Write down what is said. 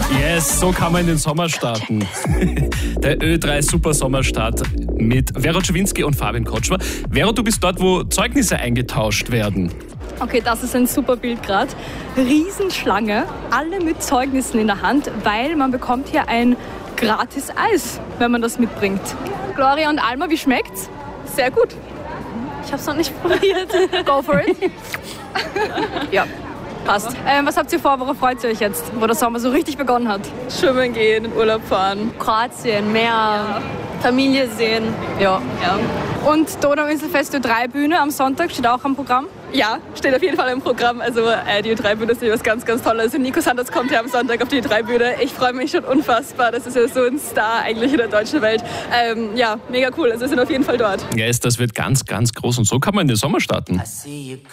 Yes, so kann man in den Sommer starten. Der Ö3 Super Sommerstart mit Vero Czawinski und Fabian Kotschmer. Vero, du bist dort, wo Zeugnisse eingetauscht werden. Okay, das ist ein super Bild gerade. Riesenschlange, alle mit Zeugnissen in der Hand, weil man bekommt hier ein gratis Eis, wenn man das mitbringt. Gloria und Alma, wie schmeckt's? Sehr gut. Ich hab's noch nicht probiert. Go for it. Ja, passt. Was habt ihr vor? Worauf freut ihr euch jetzt, wo der Sommer so richtig begonnen hat? Schwimmen gehen, in Urlaub fahren. Kroatien, Meer, Familie sehen. Ja. Und Donauinselfest Ö3 Bühne am Sonntag steht auch am Programm? Ja, steht auf jeden Fall im Programm. Also die Ö3-Bühne ist was ganz, ganz Tolles. Und Nico Santos kommt ja am Sonntag auf die Ö3-Bühne. Ich freue mich schon unfassbar. Das ist ja so ein Star eigentlich in der deutschen Welt. Ja, mega cool. Also wir sind auf jeden Fall dort. Yes, das wird ganz, ganz groß und so kann man in den Sommer starten.